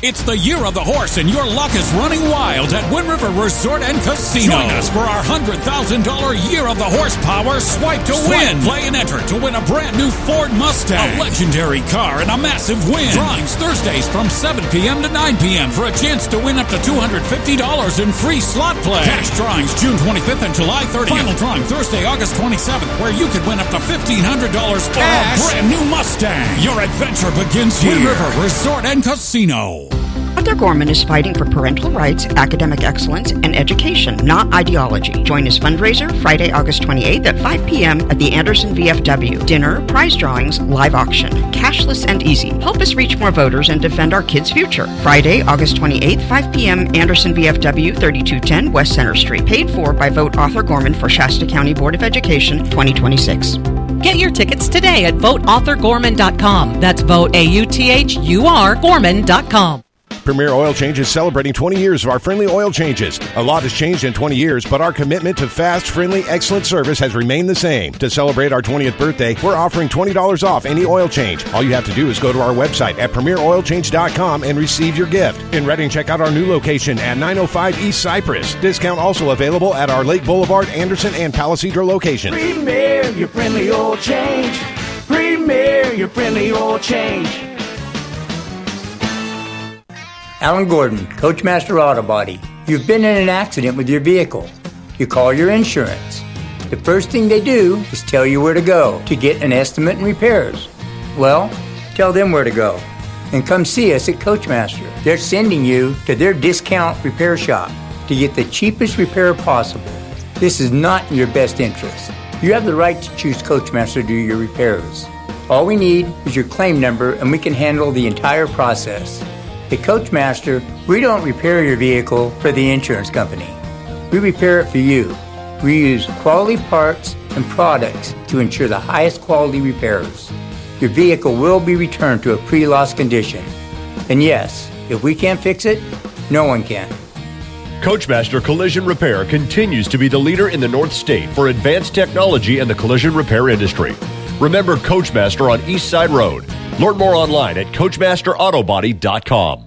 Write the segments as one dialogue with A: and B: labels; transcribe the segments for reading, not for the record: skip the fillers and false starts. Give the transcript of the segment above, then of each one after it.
A: It's the year of the horse, and your luck is running wild at Wind River Resort and Casino. Join us for our $100,000 Year of the Horsepower Swipe to Win. Play and enter to win a brand new Ford Mustang, a legendary car, and a massive win. Drawings Thursdays from 7 p.m. to 9 p.m. for a chance to win up to $250 in free slot play. Cash drawings June 25th and July 30th. Final drawing Thursday, August 27th, where you could win up to $1,500 cash or a brand new Mustang. Your adventure begins here. Wind River Resort and Casino.
B: Arthur Gorman is fighting for parental rights, academic excellence, and education, not ideology. Join his fundraiser Friday, August 28th at 5 p.m. at the Anderson VFW. Dinner, prize drawings, live auction. Cashless and easy. Help us reach more voters and defend our kids' future. Friday, August 28th, 5 p.m. Anderson VFW, 3210 West Center Street. Paid for by Vote Arthur Gorman for Shasta County Board of Education 2026.
C: Get your tickets today at voteauthorgorman.com. That's vote AUTHUR Gorman.com.
D: Premier Oil Change is celebrating 20 years of our friendly oil changes. A lot has changed in 20 years, but our commitment to fast, friendly, excellent service has remained the same. To celebrate our 20th birthday, we're offering $20 off any oil change. All you have to do is go to our website at premieroilchange.com and receive your gift. In Reading, check out our new location at 905 East Cypress. Discount also available at our Lake Boulevard, Anderson, and Palisadro locations.
E: Premier, your friendly oil change. Premier, your friendly oil change.
F: Alan Gordon, Coachmaster Auto Body. You've been in an accident with your vehicle. You call your insurance. The first thing they do is tell you where to go to get an estimate and repairs. Well, tell them where to go. And come see us at Coachmaster. They're sending you to their discount repair shop to get the cheapest repair possible. This is not in your best interest. You have the right to choose Coachmaster to do your repairs. All we need is your claim number and we can handle the entire process. At Coachmaster, we don't repair your vehicle for the insurance company. We repair it for you. We use quality parts and products to ensure the highest quality repairs. Your vehicle will be returned to a pre-loss condition. And yes, if we can't fix it, no one can.
G: Coachmaster Collision Repair continues to be the leader in the North State for advanced technology in the collision repair industry. Remember Coachmaster on East Side Road. Learn more online at CoachmasterAutobody.com.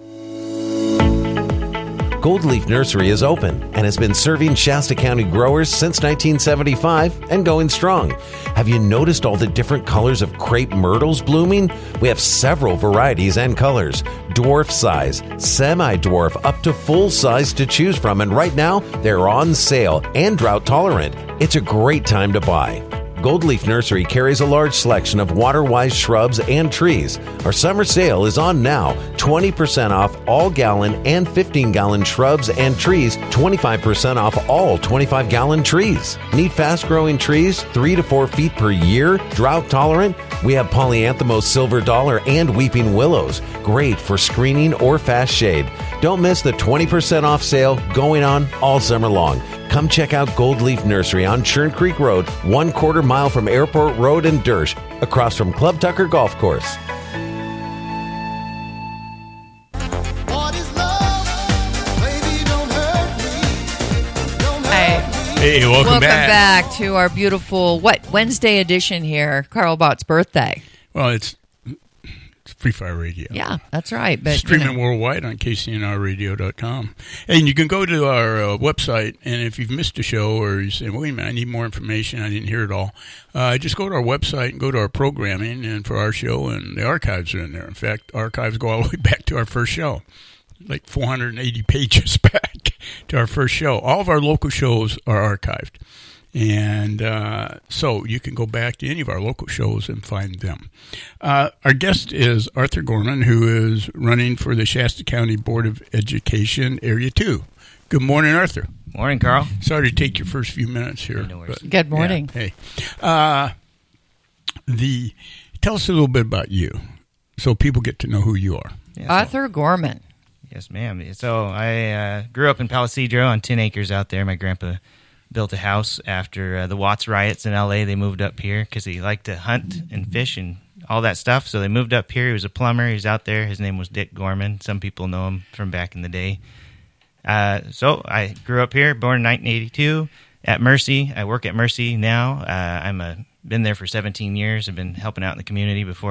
H: Gold Leaf Nursery is open and has been serving Shasta County growers since 1975 and going strong. Have you noticed all the different colors of crepe myrtles blooming? We have several varieties and colors. Dwarf size, semi-dwarf, up to full size to choose from. And right now, they're on sale and drought tolerant. It's a great time to buy. Gold Leaf Nursery carries a large selection of water-wise shrubs and trees. Our summer sale is on now. 20% off all gallon and 15-gallon shrubs and trees. 25% off all 25-gallon trees. Need fast-growing trees, 3 to 4 feet per year, drought tolerant? We have Polyanthemos silver dollar and weeping willows. Great for screening or fast shade. Don't miss the 20% off sale going on all summer long. Come check out Gold Leaf Nursery on Churn Creek Road, 1/4 mile from Airport Road in Dersh, across from Club Tucker Golf Course.
I: Hey, welcome back
J: to our beautiful, Wednesday edition here, Carl Bott's birthday.
I: Well, it's Free Fire Radio.
J: Yeah, that's right. But
I: streaming worldwide on KCNRradio.com. And you can go to our website, and if you've missed a show or you say, wait a minute, I need more information, I didn't hear it all, just go to our website and go to our programming and for our show, and the archives are in there. In fact, archives go all the way back to our first show, like 480 pages back to our first show. All of our local shows are archived. And so you can go back to any of our local shows and find them. Our guest is Arthur Gorman, who is running for the Shasta County Board of Education, Area 2. Good morning, Arthur.
K: Morning, Carl.
I: Sorry to take your first few minutes here.
K: No worries.
J: Good morning.
I: Yeah, hey. Tell us a little bit about you so people get to know who you are.
J: Yeah, Arthur Gorman.
K: Yes, ma'am. So I grew up in Palisadro on 10 acres out there. My grandpa built a house after the Watts riots in L.A. They moved up here because he liked to hunt and fish and all that stuff. So they moved up here. He was a plumber. He was out there. His name was Dick Gorman. Some people know him from back in the day. So I grew up here, born in 1982 at Mercy. I work at Mercy now. Been there for 17 years. I've been helping out in the community before